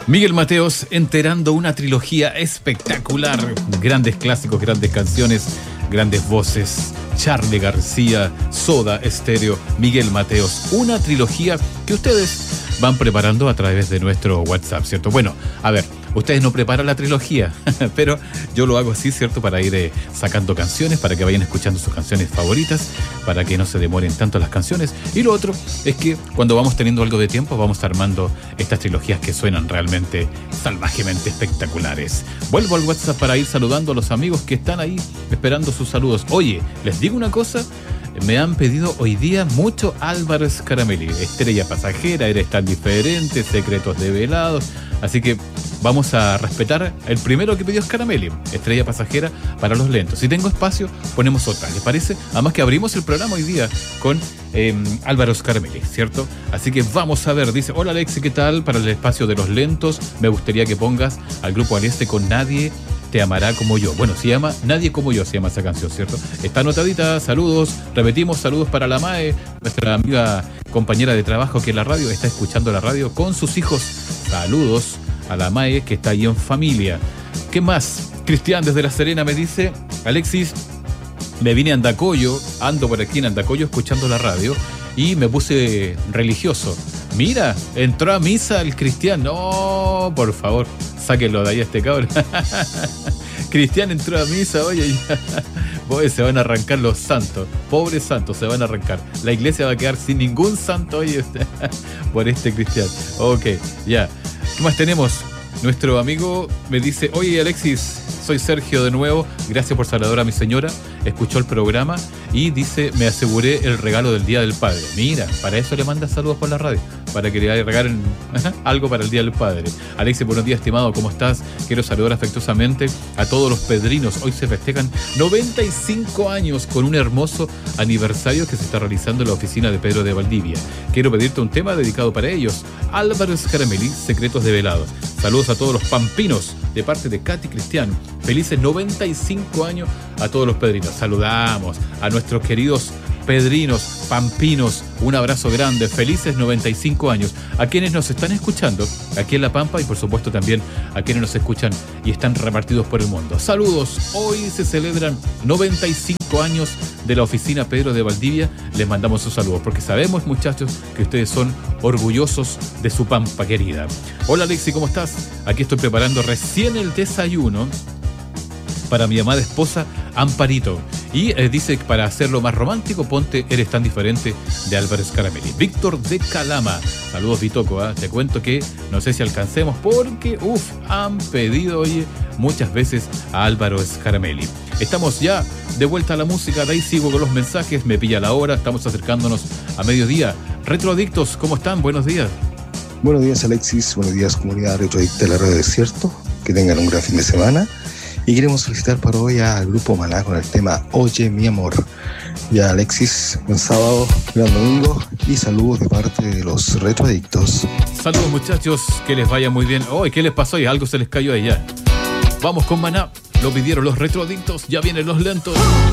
Miguel Mateos enterando una trilogía espectacular. Grandes clásicos, grandes canciones, grandes voces. Charly García, Soda Stereo, Miguel Mateos. Una trilogía que ustedes van preparando a través de nuestro WhatsApp, ¿cierto? Bueno, a ver, ustedes no preparan la trilogía, pero yo lo hago así, ¿cierto? Para ir sacando canciones, para que vayan escuchando sus canciones favoritas, para que no se demoren tanto las canciones. Y lo otro es que cuando vamos teniendo algo de tiempo, vamos armando estas trilogías que suenan realmente salvajemente espectaculares. Vuelvo al WhatsApp para ir saludando a los amigos que están ahí esperando sus saludos. Oye, les digo una cosa. Me han pedido hoy día mucho Álvaro Scaramelli. Estrella Pasajera, Eres tan diferente, Secretos develados. Así que vamos a respetar el primero que pidió Scaramelli, Estrella Pasajera para los lentos. Si tengo espacio, ponemos otra, ¿les parece? Además que abrimos el programa hoy día con Álvaro Scaramelli, ¿cierto? Así que vamos a ver, dice, hola Alexi, ¿qué tal? Para el espacio de los lentos, me gustaría que pongas al grupo Alieste con Nadie te amará como yo. Bueno, se llama Nadie como yo, se llama esa canción, ¿cierto? Está anotadita, saludos, repetimos, saludos para la Mae, nuestra amiga compañera de trabajo que en la radio está escuchando la radio con sus hijos. Saludos a la Mae que está ahí en familia. ¿Qué más? Cristian desde La Serena me dice, Alexis, me vine a Andacollo, ando por aquí en Andacollo escuchando la radio y me puse religioso. Mira, entró a misa el Cristian. No, por favor, sáquenlo de ahí a este cabrón. Cristian entró a misa, oye, pues se van a arrancar los santos. Pobres santos, se van a arrancar. La iglesia va a quedar sin ningún santo, oye, por este Cristian. Ok, ya. ¿Qué más tenemos? Nuestro amigo me dice, oye Alexis, soy Sergio de nuevo, gracias por saludar a mi señora, escuchó el programa y dice, me aseguré el regalo del Día del Padre. Mira, para eso le manda saludos por la radio, para que le regalen algo para el Día del Padre. Alexis, buenos días, estimado, ¿cómo estás? Quiero saludar afectuosamente a todos los pedrinos. Hoy se festejan 95 años con un hermoso aniversario que se está realizando en la oficina de Pedro de Valdivia. Quiero pedirte un tema dedicado para ellos. Álvaro Scaramelli, Secretos develados. Saludos a todos los pampinos de parte de Katy Cristian. Felices 95 años a todos los pedrinos. Saludamos a nuestros queridos pedrinos, pampinos, un abrazo grande, felices 95 años. A quienes nos están escuchando aquí en La Pampa y por supuesto también a quienes nos escuchan y están repartidos por el mundo. Saludos, hoy se celebran 95 años de la oficina Pedro de Valdivia. Les mandamos sus saludos porque sabemos, muchachos, que ustedes son orgullosos de su Pampa querida. Hola Alexi, ¿cómo estás? Aquí estoy preparando recién el desayuno para mi amada esposa Amparito. Y dice que para hacerlo más romántico, ponte Eres tan diferente de Álvaro Scaramelli. Víctor de Calama. Saludos, Vitoco. Te cuento que no sé si alcancemos porque, han pedido, oye, muchas veces a Álvaro Scaramelli. Estamos ya de vuelta a la música. De ahí sigo con los mensajes. Me pilla la hora. Estamos acercándonos a mediodía. Retroadictos, ¿cómo están? Buenos días. Buenos días, Alexis. Buenos días, comunidad Retroadicta de la Radio Desierto. Que tengan un gran fin de semana. Y queremos felicitar para hoy al Grupo Maná con el tema Oye mi amor. Ya Alexis, buen sábado, gran domingo y saludos de parte de los Retroadictos. Saludos muchachos, que les vaya muy bien. ¿Qué les pasó? Algo se les cayó ahí ya. Vamos con Maná, lo pidieron los Retroadictos, ya vienen los lentos.